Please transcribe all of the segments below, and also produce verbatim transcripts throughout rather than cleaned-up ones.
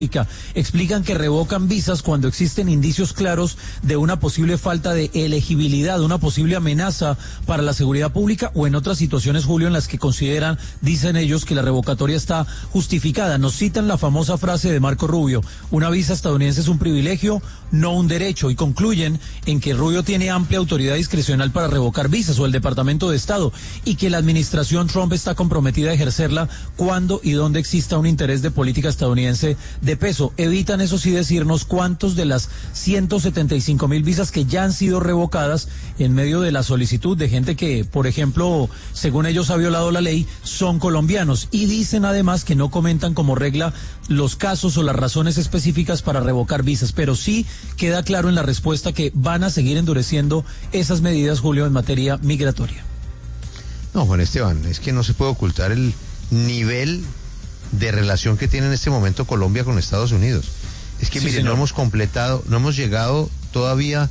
explican que revocan visas cuando existen indicios claros de una posible falta de elegibilidad, una posible amenaza para la seguridad pública o en otras situaciones, Julio, en las que consideran, dicen ellos, que la revocatoria está justificada. Nos citan la famosa frase de Marco Rubio: una visa estadounidense es un privilegio, no un derecho, y concluyen en que Rubio tiene amplia autoridad discrecional para revocar visas, o el Departamento de Estado, y que la administración Trump está comprometida a ejercerla cuando y donde exista un interés de política estadounidense de peso. Evitan, eso sí, decirnos cuántos de las ciento setenta y cinco mil visas que ya han sido revocadas en medio de la solicitud de gente que, por ejemplo, según ellos ha violado la ley, son colombianos. Y dicen además que no comentan como regla los casos o las razones específicas para revocar visas, pero sí queda claro en la respuesta que van a seguir endureciendo esas medidas, Julio, en materia migratoria. No, Juan Esteban, es que no se puede ocultar el nivel de relación que tiene en este momento Colombia con Estados Unidos. Es que, sí, mire, señor, no hemos completado, no hemos llegado todavía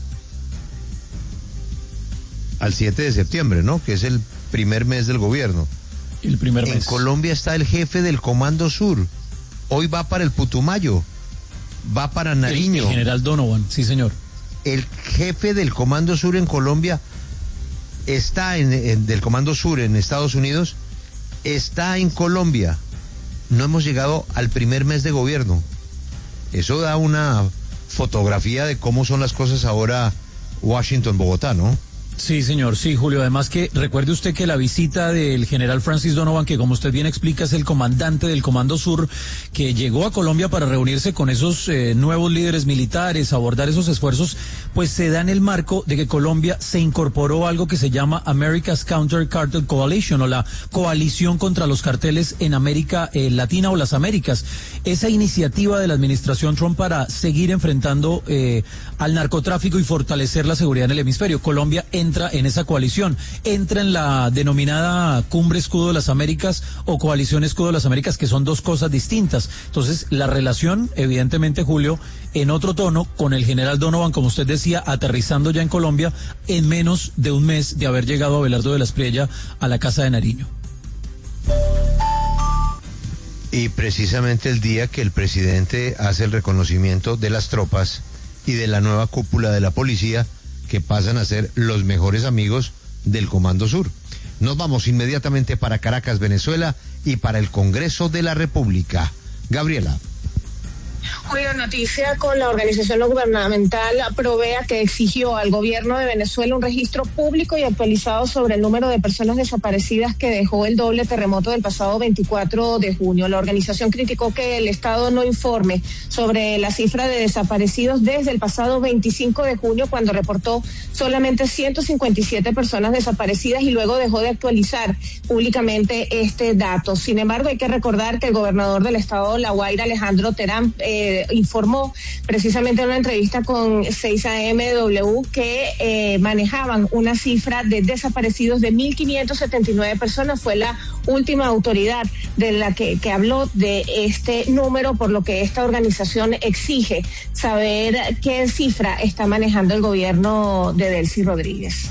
al siete de septiembre, ¿no? Que es el primer mes del gobierno. El primer mes. En Colombia está el jefe del Comando Sur. Hoy va para el Putumayo, va para Nariño. El, el general Donovan, sí, señor. El jefe del Comando Sur en Colombia está en, en del Comando Sur en Estados Unidos, está en Colombia. No hemos llegado al primer mes de gobierno. Eso da una fotografía de cómo son las cosas ahora Washington-Bogotá, ¿no? Sí, señor, sí, Julio. Además que recuerde usted que la visita del general Francis Donovan, que como usted bien explica es el comandante del Comando Sur, que llegó a Colombia para reunirse con esos eh, nuevos líderes militares, abordar esos esfuerzos, pues se da en el marco de que Colombia se incorporó a algo que se llama America's Counter Cartel Coalition, o la coalición contra los carteles en América eh, Latina o las Américas. Esa iniciativa de la administración Trump para seguir enfrentando eh, al narcotráfico y fortalecer la seguridad en el hemisferio. Colombia en entra en esa coalición, entra en la denominada Cumbre Escudo de las Américas o Coalición Escudo de las Américas, que son dos cosas distintas. Entonces, la relación, evidentemente, Julio, en otro tono, con el general Donovan, como usted decía, aterrizando ya en Colombia en menos de un mes de haber llegado Abelardo de la Espriella a la Casa de Nariño. Y precisamente el día que el presidente hace el reconocimiento de las tropas y de la nueva cúpula de la policía, que pasan a ser los mejores amigos del Comando Sur. Nos vamos inmediatamente para Caracas, Venezuela, y para el Congreso de la República. Gabriela. Julio, noticia con la organización no gubernamental Provea, que exigió al gobierno de Venezuela un registro público y actualizado sobre el número de personas desaparecidas que dejó el doble terremoto del pasado veinticuatro de junio. La organización criticó que el Estado no informe sobre la cifra de desaparecidos desde el pasado veinticinco de junio, cuando reportó solamente ciento cincuenta y siete personas desaparecidas y luego dejó de actualizar públicamente este dato. Sin embargo, hay que recordar que el gobernador del estado La Guaira, Alejandro Terán, eh, informó precisamente en una entrevista con seis A M W que eh, manejaban una cifra de desaparecidos de mil quinientas setenta y nueve personas. Fue la última autoridad de la que, que habló de este número, por lo que esta organización exige saber qué cifra está manejando el gobierno de Delcy Rodríguez.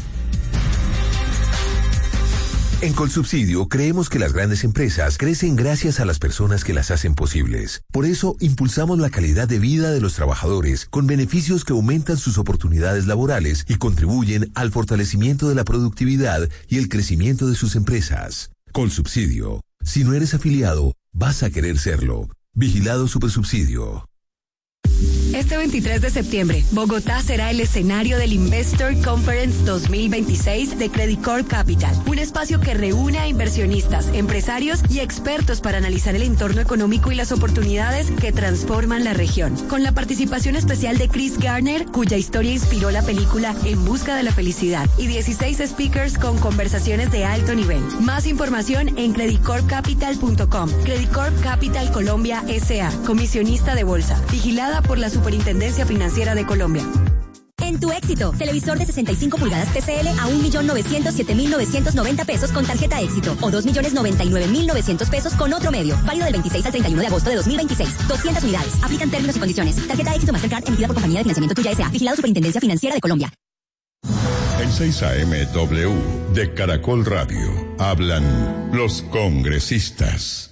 En Colsubsidio creemos que las grandes empresas crecen gracias a las personas que las hacen posibles. Por eso impulsamos la calidad de vida de los trabajadores con beneficios que aumentan sus oportunidades laborales y contribuyen al fortalecimiento de la productividad y el crecimiento de sus empresas. Colsubsidio. Si no eres afiliado, vas a querer serlo. Vigilado Supersubsidio. Este veintitrés de septiembre, Bogotá será el escenario del Investor Conference dos mil veintiséis de Credit Corp Capital, un espacio que reúne a inversionistas, empresarios y expertos para analizar el entorno económico y las oportunidades que transforman la región. Con la participación especial de Chris Garner, cuya historia inspiró la película En busca de la felicidad, y dieciséis speakers con conversaciones de alto nivel. Más información en credit corp capital punto com. Credit Corp Capital Colombia S A, comisionista de bolsa, vigilada por la Superintendencia Financiera de Colombia. En Tu Éxito, televisor de sesenta y cinco pulgadas T C L a un millón novecientos siete mil novecientos noventa pesos con tarjeta Éxito, o dos millones noventa y nueve mil novecientos pesos con otro medio. Válido del veintiséis al treinta y uno de agosto de dos mil veintiséis. doscientas unidades. Aplican términos y condiciones. Tarjeta Éxito Mastercard emitida por Compañía de Financiamiento Tuya S A. Vigilado Superintendencia Financiera de Colombia. En seis A M W de Caracol Radio hablan los congresistas.